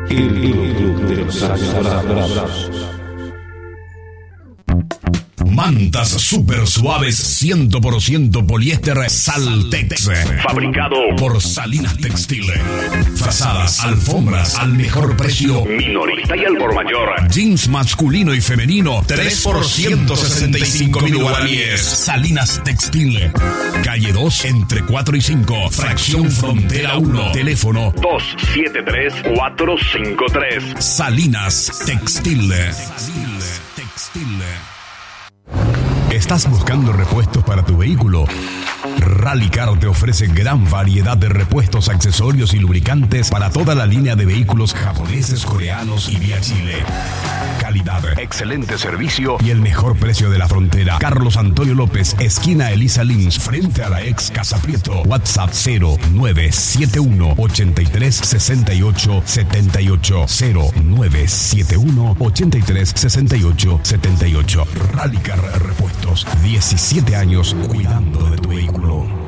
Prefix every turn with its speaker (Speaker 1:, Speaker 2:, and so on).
Speaker 1: El Club de los Adorados.
Speaker 2: Mantas super suaves 100% poliéster Saltex. Fabricado por Salinas Textiles. Frazadas, alfombras al mejor precio. Minorista y al por mayor. Jeans masculino y femenino 3 por 165.000 guaraníes. Salinas Textiles. Calle 2 entre 4 y 5. Fracción Frontera 1. Teléfono 273-453. Salinas Textiles. ¿Estás buscando repuestos para tu vehículo? Rallycar te ofrece gran variedad de repuestos, accesorios y lubricantes para toda la línea de vehículos japoneses, coreanos y vía Chile. Calidad, excelente servicio y el mejor precio de la frontera. Carlos Antonio López, esquina Elisa Lins, frente a la ex Casa Prieto. WhatsApp 0971 83 68 78 0971 83 68 78. Rallycar Repuestos, 17 años cuidando de tu vehículo.